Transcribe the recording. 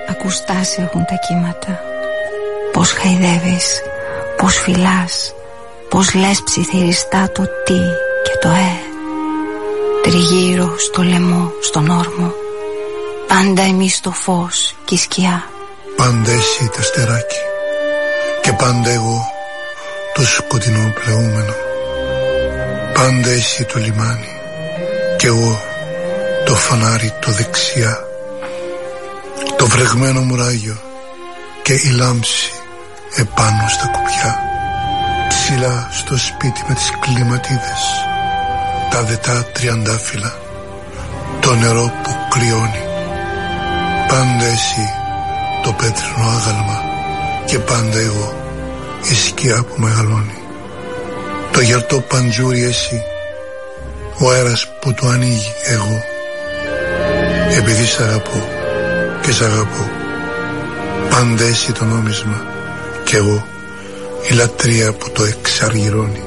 ακουστά σε έχουν τα κύματα. Πως χαϊδεύεις, πως φυλάς, πως λες ψιθυριστά το τι και το τριγύρω στο λαιμό, στον όρμο. Πάντα εμείς το φως και η σκιά. Πάντα εσύ το στεράκι και πάντα εγώ το σκοτεινό πλεούμενο. Πάντα εσύ το λιμάνι και εγώ το φανάρι το δεξιά. Το βρεγμένο μουράγιο και η λάμψη επάνω στα κουπιά. Ψηλά στο σπίτι με τις κλιματίδες, τα δετά τριαντάφυλλα, το νερό που κρυώνει. Πάντα εσύ το πέτρινο άγαλμα και πάντα εγώ η σκιά που μεγαλώνει. Το γερτό παντζούρι εσύ, ο αέρας που το ανοίγει εγώ. Επειδή σ' αγαπώ και σ' αγαπώ, πάντα εσύ το νόμισμα και εγώ η λατρεία που το εξαργυρώνει.